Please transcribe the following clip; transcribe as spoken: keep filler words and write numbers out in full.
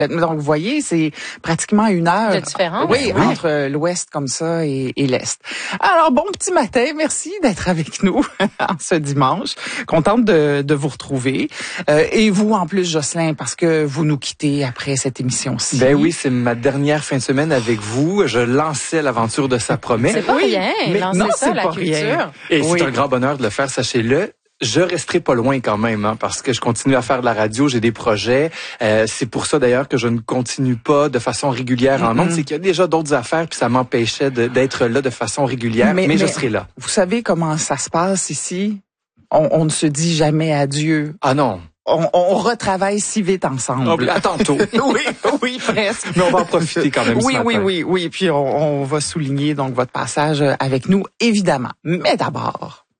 Donc, vous voyez, c'est pratiquement une heure. De différence. Oui, oui. entre l'Ouest comme ça et, et l'Est. Alors, bon petit matin. Merci d'être avec nous ce dimanche. Contente de, de vous retrouver. Euh, et vous, en plus, Jocelyn, parce que vous nous quittez après cette émission-ci. Ben oui, c'est ma dernière fin de semaine avec vous. Je lançais l'aventure de Ça promet. C'est pas Oui, rien. mais Lancer non, ça, c'est la pas culture. rien. Et Oui. c'est un grand bonheur de le faire, sachez-le. Je resterai pas loin quand même, hein, parce que je continue à faire de la radio, j'ai des projets. Euh, c'est pour ça d'ailleurs que je ne continue pas de façon régulière en Mm-hmm. ondes. C'est qu'il y a déjà d'autres affaires, puis ça m'empêchait de, d'être là de façon régulière, mais, mais je serai là. Vous savez comment ça se passe ici? On, on ne se dit jamais adieu. Ah non. On, on retravaille si vite ensemble. À tantôt. oui, oui, presque. Mais on va en profiter quand même Oui, ce matin. oui, oui, oui. Puis on, on va souligner donc votre passage avec nous, évidemment. Mais d'abord...